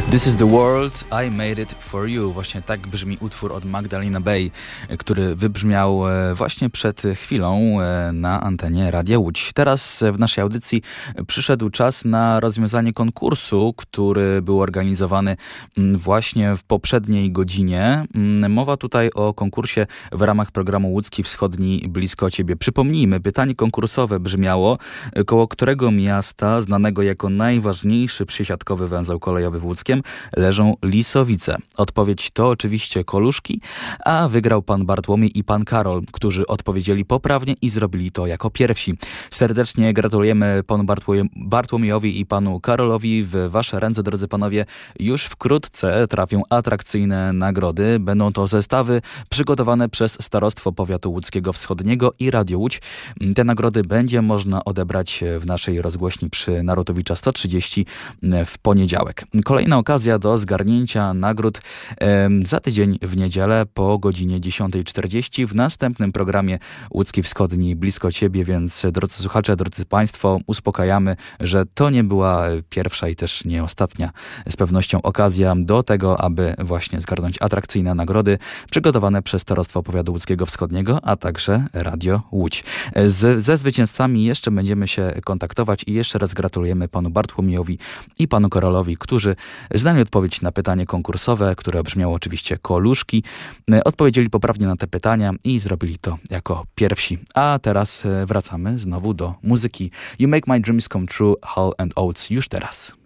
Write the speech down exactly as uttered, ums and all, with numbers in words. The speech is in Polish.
This is the world, I made it for you. Właśnie tak brzmi utwór od Magdalena Bay, który wybrzmiał właśnie przed chwilą na antenie Radia Łódź. Teraz w naszej audycji przyszedł czas na rozwiązanie konkursu, który był organizowany właśnie w poprzedniej godzinie. Mowa tutaj o konkursie w ramach programu Łódzki Wschodni Blisko Ciebie. Przypomnijmy, pytanie konkursowe brzmiało, koło którego miasta znanego jako najważniejszy przysiadkowy węzeł kolejowy w Łódzkiem leżą Lisowice. Odpowiedź to oczywiście Koluszki, a wygrał pan Bartłomiej i pan Karol, którzy odpowiedzieli poprawnie i zrobili to jako pierwsi. Serdecznie gratulujemy panu Bartłomiejowi i panu Karolowi. W wasze ręce, drodzy panowie, już wkrótce trafią atrakcyjne nagrody. Będą to zestawy przygotowane przez Starostwo Powiatu Łódzkiego Wschodniego i Radio Łódź. Te nagrody będzie można odebrać w naszej rozgłośni przy Narutowicza sto trzydzieści w poniedziałek. Kolejna okazja do zgarnięcia nagród e, za tydzień w niedzielę po godzinie dziesiąta czterdzieści w następnym programie Łódzki Wschodni Blisko Ciebie, więc drodzy słuchacze, drodzy państwo, uspokajamy, że to nie była pierwsza i też nie ostatnia z pewnością okazja do tego, aby właśnie zgarnąć atrakcyjne nagrody przygotowane przez Starostwo Powiatu Łódzkiego Wschodniego, a także Radio Łódź. Z, ze zwycięzcami jeszcze będziemy się kontaktować i jeszcze raz gratulujemy panu Bartłomiejowi i panu Karolowi, którzy znali odpowiedź na pytanie konkursowe, które brzmiało oczywiście Koluszki. Odpowiedzieli poprawnie na te pytania i zrobili to jako pierwsi. A teraz wracamy znowu do muzyki. You Make My Dreams Come True, Hall and Oates już teraz.